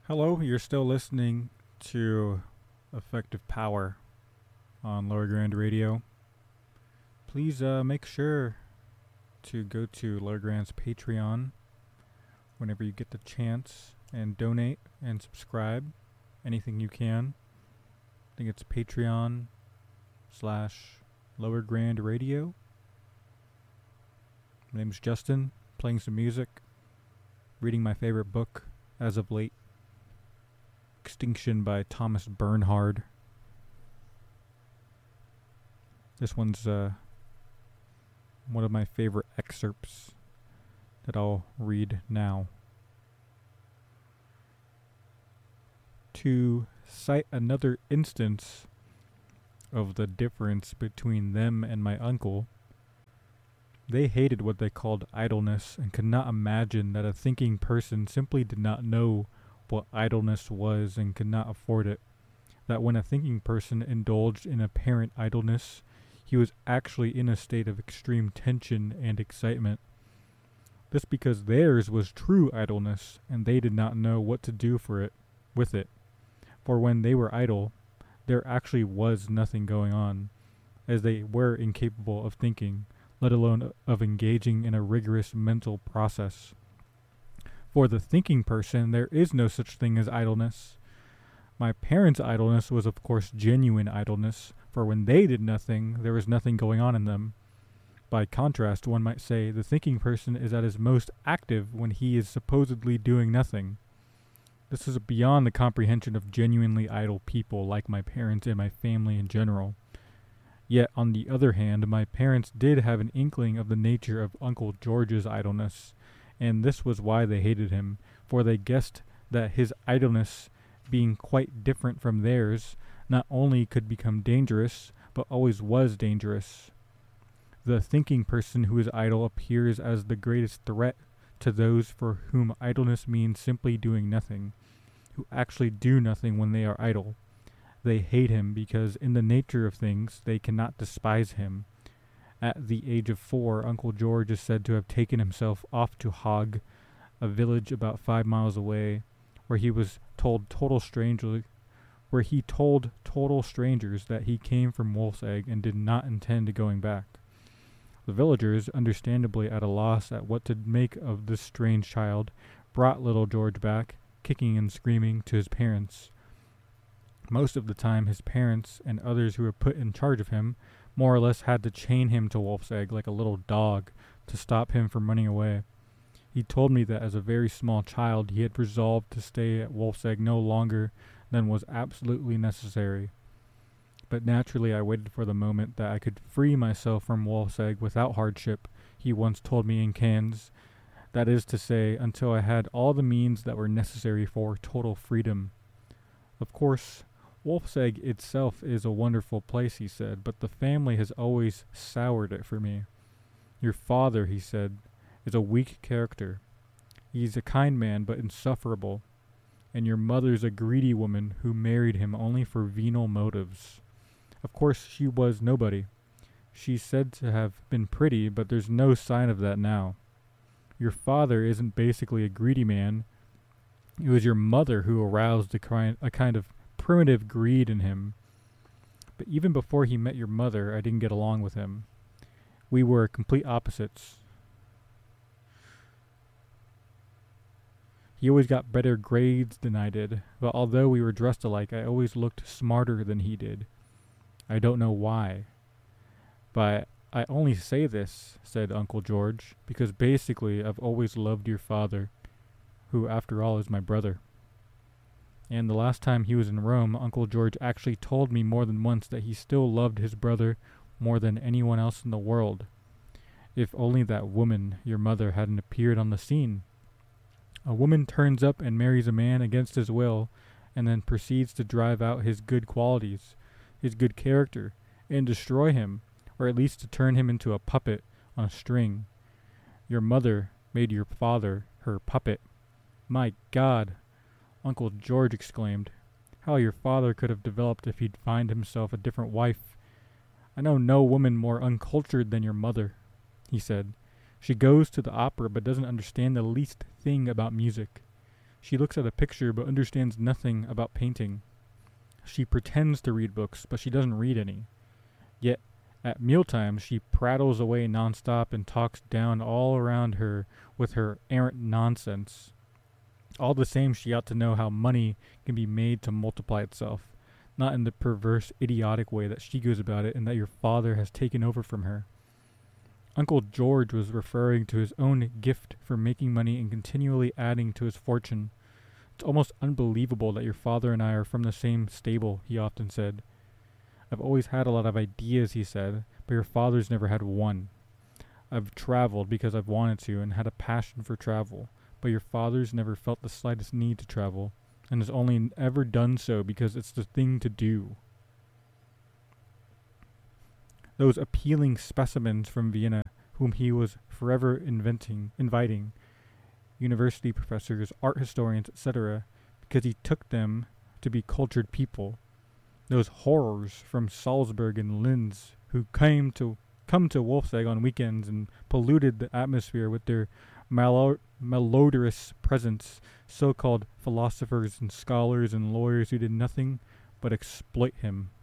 Hello, you're still listening to Effective Power on Lower Grand Radio. Please make sure to go to Lower Grand's Patreon whenever you get the chance and donate and subscribe anything you can. I think it's Patreon slash Lower Grand Radio. My name's Justin, playing some music, reading my favorite book as of late, Extinction by Thomas Bernhard. This one's one of my favorite excerpts that I'll read now. To cite another instance of the difference between them and my uncle, they hated what they called idleness and could not imagine that a thinking person simply did not know what idleness was and could not afford it. That when a thinking person indulged in apparent idleness, he was actually in a state of extreme tension and excitement. This because theirs was true idleness, and they did not know what to do with it. For when they were idle, there actually was nothing going on, as they were incapable of thinking, let alone of engaging in a rigorous mental process. For the thinking person, there is no such thing as idleness. My parents' idleness was, of course, genuine idleness, for when they did nothing, there was nothing going on in them. By contrast, one might say the thinking person is at his most active when he is supposedly doing nothing. This is beyond the comprehension of genuinely idle people like my parents and my family in general. Yet, on the other hand, my parents did have an inkling of the nature of Uncle George's idleness, and this was why they hated him, for they guessed that his idleness, being quite different from theirs, not only could become dangerous, but always was dangerous. The thinking person who is idle appears as the greatest threat to those for whom idleness means simply doing nothing, who actually do nothing when they are idle. They hate him because, in the nature of things, they cannot despise him. At the age of 4, Uncle George is said to have taken himself off to Hog, a village about 5 miles away, where he told total strangers that he came from Wolf's Egg and did not intend going back. The villagers, understandably at a loss at what to make of this strange child, brought little George back, kicking and screaming, to his parents. Most of the time, his parents and others who were put in charge of him more or less had to chain him to Wolf's Egg like a little dog to stop him from running away. He told me that as a very small child he had resolved to stay at Wolf's Egg no longer than was absolutely necessary. But naturally I waited for the moment that I could free myself from Wolf's Egg without hardship, he once told me in Cannes. That is to say, until I had all the means that were necessary for total freedom. Of course, Wolf's Egg itself is a wonderful place, he said, but the family has always soured it for me. Your father, he said, is a weak character. He's a kind man, but insufferable. And your mother's a greedy woman who married him only for venal motives. Of course, she was nobody. She's said to have been pretty, but there's no sign of that now. Your father isn't basically a greedy man. It was your mother who aroused a kind of primitive greed in him. But even before he met your mother, I didn't get along with him. We were complete opposites. He always got better grades than I did, but although we were dressed alike, I always looked smarter than he did. I don't know why. But I only say this, said Uncle George, because basically I've always loved your father, who after all is my brother. And the last time he was in Rome, Uncle George actually told me more than once that he still loved his brother more than anyone else in the world. If only that woman, your mother, hadn't appeared on the scene. A woman turns up and marries a man against his will, and then proceeds to drive out his good qualities, his good character, and destroy him, or at least to turn him into a puppet on a string. Your mother made your father her puppet. My God! Uncle George exclaimed. How your father could have developed if he'd find himself a different wife. I know no woman more uncultured than your mother, he said. She goes to the opera but doesn't understand the least thing about music. She looks at a picture but understands nothing about painting. She pretends to read books, but she doesn't read any. Yet, at mealtimes, she prattles away nonstop and talks down all around her with her errant nonsense. All the same, she ought to know how money can be made to multiply itself, not in the perverse, idiotic way that she goes about it and that your father has taken over from her. Uncle George was referring to his own gift for making money and continually adding to his fortune. It's almost unbelievable that your father and I are from the same stable, he often said. I've always had a lot of ideas, he said, but your father's never had one. I've traveled because I've wanted to and had a passion for travel, but your father's never felt the slightest need to travel, and has only ever done so because it's the thing to do. Those appealing specimens from Vienna, whom he was forever inviting, university professors, art historians, etc., because he took them to be cultured people. Those horrors from Salzburg and Linz who come to Wolfsegg on weekends and polluted the atmosphere with their malodorous presence, so-called philosophers and scholars and lawyers who did nothing but exploit him.